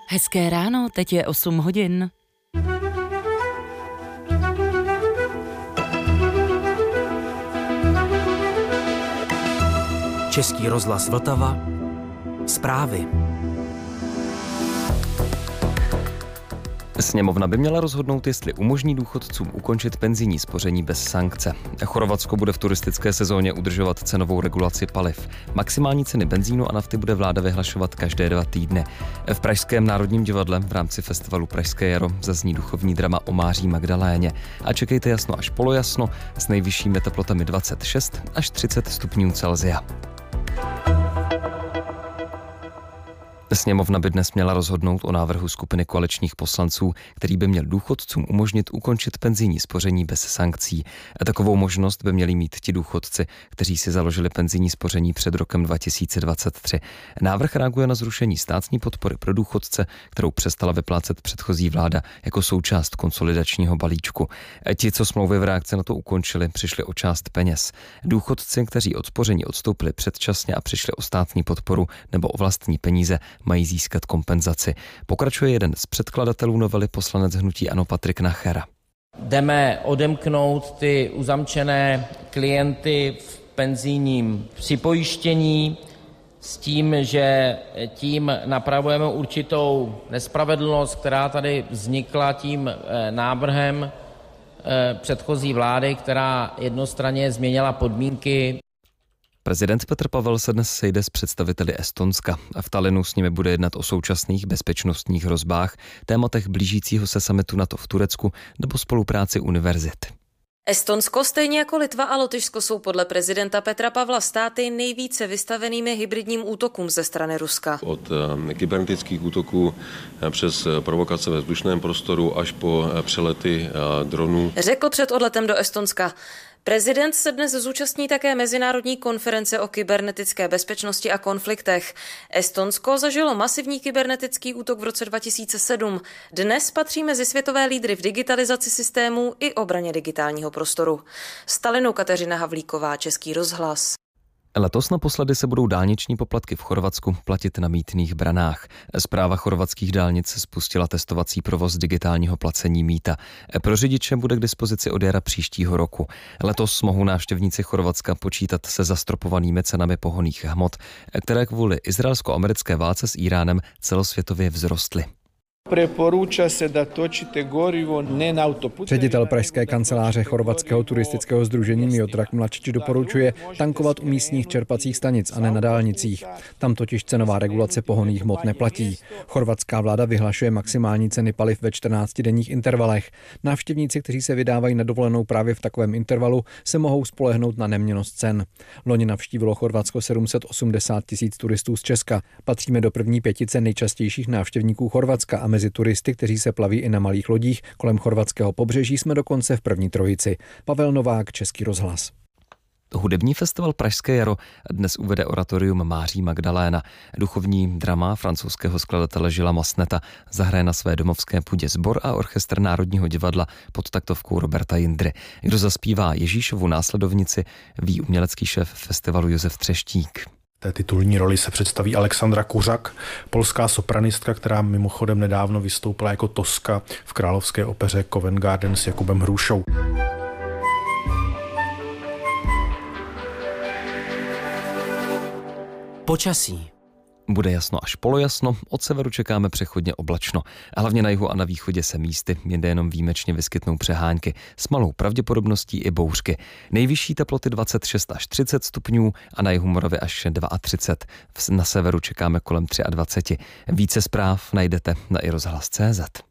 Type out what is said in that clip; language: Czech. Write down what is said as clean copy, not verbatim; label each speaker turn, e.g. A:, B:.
A: Hezké ráno, teď je 8 hodin.
B: Český rozhlas Vltava. Zprávy.
C: Sněmovna by měla rozhodnout, jestli umožní důchodcům ukončit penzijní spoření bez sankce. Chorvatsko bude v turistické sezóně udržovat cenovou regulaci paliv. Maximální ceny benzínu a nafty bude vláda vyhlašovat každé 2 týdny. V Pražském národním divadle v rámci festivalu Pražské jaro zazní duchovní drama o Máří Magdaléně. A čekejte jasno až polojasno s nejvyššími teplotami 26 až 30 stupňů Celsia. Sněmovna by dnes měla rozhodnout o návrhu skupiny koaličních poslanců, který by měl důchodcům umožnit ukončit penzijní spoření bez sankcí. Takovou možnost by měli mít ti důchodci, kteří si založili penzijní spoření před rokem 2023. Návrh reaguje na zrušení státní podpory pro důchodce, kterou přestala vyplácet předchozí vláda jako součást konsolidačního balíčku. Ti, co smlouvy v reakci na to ukončili, přišli o část peněz. Důchodci, kteří od spoření odstoupili předčasně a přišli o státní podporu nebo o vlastní peníze, mají získat kompenzaci. Pokračuje jeden z předkladatelů novely, poslanec hnutí ANO Patrik Nacher.
D: Jdeme odemknout ty uzamčené klienty v penzijním připojištění s tím, že tím napravujeme určitou nespravedlnost, která tady vznikla tím návrhem předchozí vlády, která jednostranně změnila podmínky.
C: Prezident Petr Pavel se dnes sejde s představiteli Estonska. V Tallinnu s nimi bude jednat o současných bezpečnostních hrozbách, tématech blížícího se summitu NATO v Turecku nebo spolupráci univerzit.
E: Estonsko, stejně jako Litva a Lotyšsko, jsou podle prezidenta Petra Pavla státy nejvíce vystavenými hybridním útokům ze strany Ruska.
F: Od kybernetických útoků přes provokace ve vzdušném prostoru až po přelety dronů.
E: Řekl před odletem do Estonska. Prezident se dnes zúčastní také mezinárodní konference o kybernetické bezpečnosti a konfliktech. Estonsko zažilo masivní kybernetický útok v roce 2007. Dnes patří mezi světové lídry v digitalizaci systémů i obraně digitálního prostoru. Z Tallinnu Kateřina Havlíková, Český rozhlas.
C: Letos naposledy se budou dálniční poplatky v Chorvatsku platit na mýtných branách. Správa chorvatských dálnic spustila testovací provoz digitálního placení mýta. Pro řidiče bude k dispozici od jara příštího roku. Letos mohou návštěvníci Chorvatska počítat se zastropovanými cenami pohonných hmot, které kvůli izraelsko-americké válce s Íránem celosvětově vzrostly.
G: Preporuča se da točite gorivo ne na autoputevima.
H: Ředitel pražské kanceláře chorvatského turistického sdružení Miodrag Mlačič doporučuje tankovat u místních čerpacích stanic a ne na dálnicích. Tam totiž cenová regulace pohonných hmot neplatí. Chorvatská vláda vyhlašuje maximální ceny paliv ve 14denních intervalech. Návštěvníci, kteří se vydávají na dovolenou právě v takovém intervalu, se mohou spolehnout na neměnnost cen. Loni navštívilo Chorvatsko 780 000 turistů z Česka. Patříme do první 5 nejčastějších návštěvníků Chorvatska a mezi turisty, kteří se plaví i na malých lodích kolem chorvatského pobřeží, jsme dokonce v první trojici. Pavel Novák, Český rozhlas.
C: Hudební festival Pražské jaro dnes uvede oratorium Máří Magdaléna. Duchovní drama francouzského skladatele Gilesa Masseneta zahraje na své domovské půdě sbor a orchestr Národního divadla pod taktovkou Roberta Jindry. Kdo zaspívá Ježíšovu následovnici, ví umělecký šéf festivalu Josef Třeštík.
I: Té titulní roli se představí Alexandra Kuřak, polská sopranistka, která mimochodem nedávno vystoupila jako Toska v královské opeře Covent Garden s Jakubem Hrušou.
B: Počasí.
C: Bude jasno až polojasno, od severu čekáme přechodně oblačno. Hlavně na jihu a na východě se místy, jinde jenom výjimečně vyskytnou přehánky s malou pravděpodobností i bouřky. Nejvyšší teploty 26 až 30 stupňů a na jihu Moravy až 32. Na severu čekáme kolem 23. Více zpráv najdete na iRozhlas.cz.